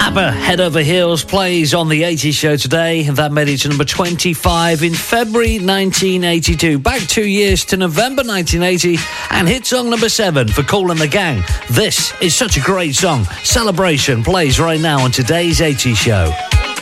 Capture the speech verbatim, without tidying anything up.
ABBA, Head Over Heels, plays on the eighties show today. That made it to number twenty-five in February nineteen eighty-two. Back two years to November nineteen eighty, and hit song number seven for Kool and the Gang. This is such a great song. Celebration plays right now on today's eighties show.